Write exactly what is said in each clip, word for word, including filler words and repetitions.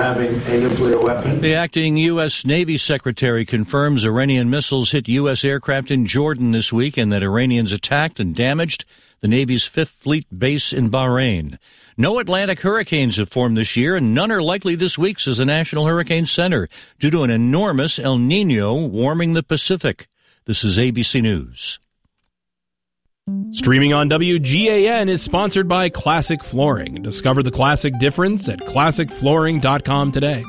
having a nuclear weapon. The acting U S. Navy Secretary confirms Iranian missiles hit U S aircraft in Jordan this week and that Iranians attacked and damaged the Navy's Fifth Fleet base in Bahrain. No Atlantic hurricanes have formed this year, and none are likely this week, says the National Hurricane Center, due to an enormous El Niño warming the Pacific. This is A B C News. Streaming on W G A N is sponsored by Classic Flooring. Discover the classic difference at classic flooring dot com today.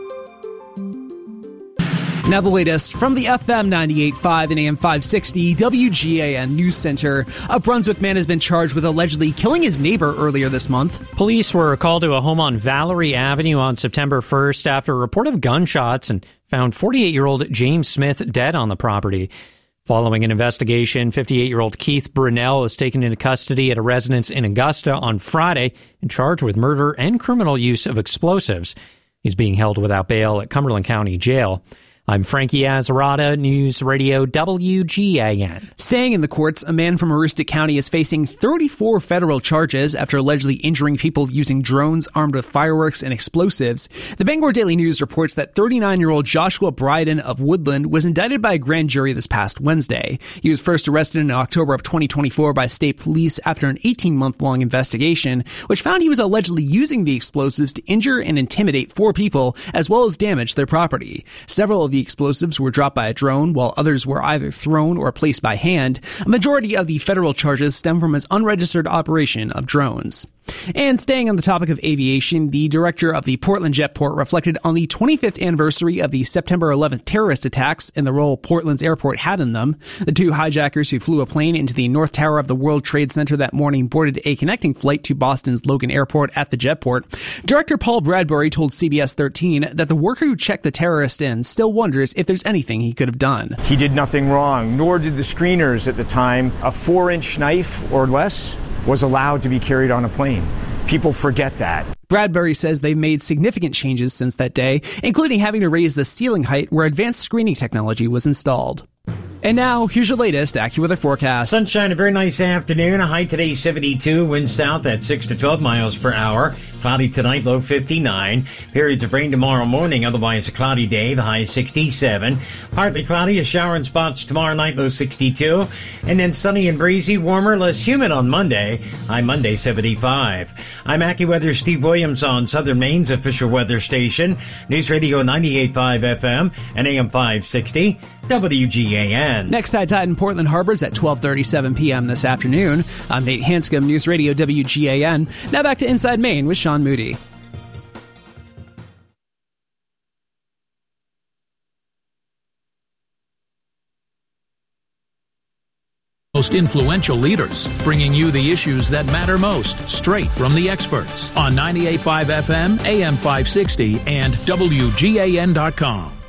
Now the latest from the F M ninety-eight point five and A M five sixty W G A N News Center. A Brunswick man has been charged with allegedly killing his neighbor earlier this month. Police were called to a home on Valerie Avenue on September first after a report of gunshots and found forty-eight-year-old James Smith dead on the property. Following an investigation, fifty-eight-year-old Keith Brunel was taken into custody at a residence in Augusta on Friday and charged with murder and criminal use of explosives. He's being held without bail at Cumberland County Jail. I'm Frankie Azarada, News Radio W G A N. Staying in the courts, a man from Aroostook County is facing thirty-four federal charges after allegedly injuring people using drones armed with fireworks and explosives. The Bangor Daily News reports that thirty-nine-year-old Joshua Bryden of Woodland was indicted by a grand jury this past Wednesday. He was first arrested in October of twenty twenty-four by state police after an eighteen-month-long investigation, which found he was allegedly using the explosives to injure and intimidate four people, as well as damage their property. Several of the explosives were dropped by a drone, while others were either thrown or placed by hand. A majority of the federal charges stem from his unregistered operation of drones. And staying on the topic of aviation, the director of the Portland Jetport reflected on the twenty-fifth anniversary of the September eleventh terrorist attacks and the role Portland's airport had in them. The two hijackers who flew a plane into the North Tower of the World Trade Center that morning boarded a connecting flight to Boston's Logan Airport at the Jetport. Director Paul Bradbury told C B S thirteen that the worker who checked the terrorist in still wonders if there's anything he could have done. He did nothing wrong, nor did the screeners at the time. A four-inch knife or less was allowed to be carried on a plane. People forget that. Bradbury says they've made significant changes since that day, including having to raise the ceiling height where advanced screening technology was installed. And now, here's your latest AccuWeather forecast. Sunshine, a very nice afternoon. A high today, seventy-two. Wind south at six to twelve miles per hour. Cloudy tonight, low fifty-nine. Periods of rain tomorrow morning, otherwise a cloudy day, the high sixty-seven. Partly cloudy, a shower in spots tomorrow night, low sixty-two. And then sunny and breezy, warmer, less humid on Monday. High Monday, seventy-five. I'm AccuWeather Steve Williams on Southern Maine's official weather station. News Radio ninety-eight point five F M and A M five sixty. W G A N. Next high tide in Portland Harbors at twelve thirty-seven p.m. this afternoon. I'm Nate Hanscom, News Radio W G A N. Now back to Inside Maine with Sean Moody. Most influential leaders, bringing you the issues that matter most, straight from the experts on ninety-eight point five F M, A M five sixty, and W G A N dot com.